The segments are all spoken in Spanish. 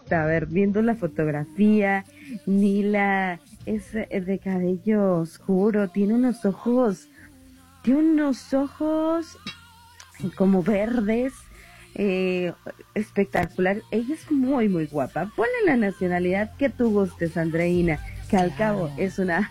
gusta. A ver, viendo la fotografía, Nila es de cabello oscuro, tiene unos ojos como verdes, eh, espectacular. Ella es muy, muy guapa. Ponle la nacionalidad que tú gustes, Andreina, que al cabo Claro,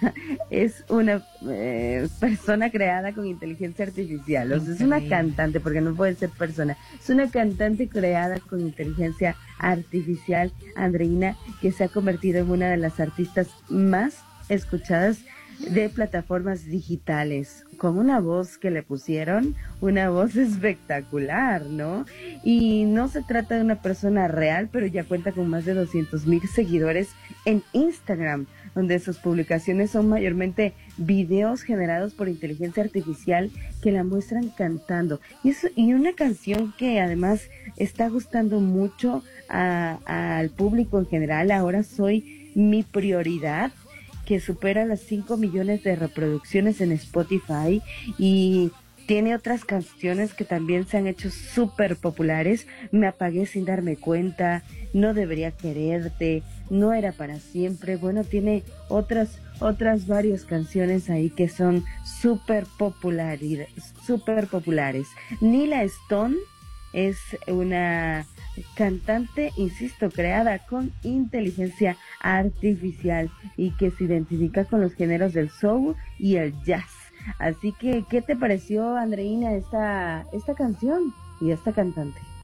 es una persona creada con inteligencia artificial. O sea, es una increíble. cantante, porque no puede ser persona. Es una cantante creada con inteligencia artificial, Andreina, que se ha convertido en una de las artistas más escuchadas de plataformas digitales, con una voz que le pusieron, una voz espectacular, ¿no? Y no se trata de una persona real, pero ya cuenta con más de 200,000 seguidores en Instagram, donde sus publicaciones son mayormente videos generados por inteligencia artificial que la muestran cantando. Y una canción que además está gustando mucho al público en general. Ahora soy mi prioridad, que supera las 5 millones de reproducciones en Spotify, y tiene otras canciones que también se han hecho súper populares. Me apagué sin darme cuenta, no debería quererte, no era para siempre. Bueno, tiene otras varias canciones ahí que son súper populares. Nila Stone es una cantante, insisto, creada con inteligencia artificial y que se identifica con los géneros del soul y el jazz. Así que, ¿qué te pareció, Andreina, esta canción y esta cantante?